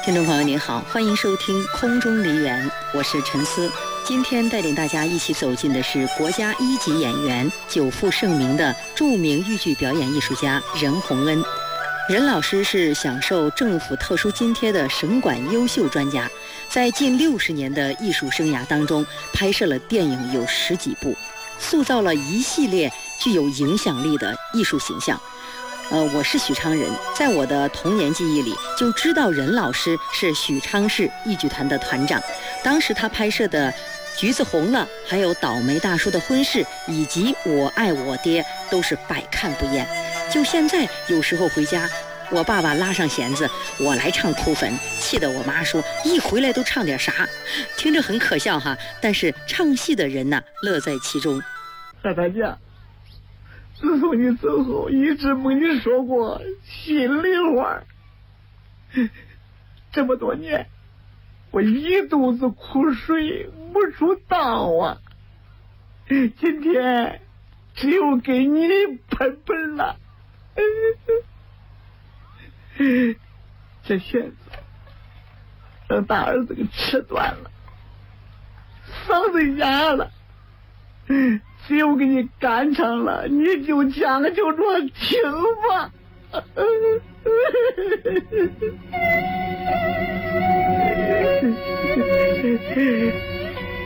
听众朋友您好，欢迎收听空中梨园，我是陈思。今天带领大家一起走进的是国家一级演员、久负盛名的著名豫剧表演艺术家任洪恩。任老师是享受政府特殊津贴的省管优秀专家，在近60年的艺术生涯当中，拍摄了电影有10几部，塑造了一系列具有影响力的艺术形象。我是许昌人，在我的童年记忆里就知道任老师是许昌市豫剧团的团长。当时他拍摄的《橘子红了》，还有《倒霉大叔的婚事》，以及《我爱我爹》，都是百看不厌。就现在有时候回家，我爸爸拉上弦子，我来唱哭坟，气得我妈说一回来都唱点啥，听着很可笑哈，但是唱戏的人呢，乐在其中。 大大家，自从你走后，一直没你说过心里话。这么多年，我一肚子苦水没处倒啊。今天只有给你喷喷了。这弦子让大儿子给吃断了，嗓子哑了。只有给你干唱了，你就将就着听吧。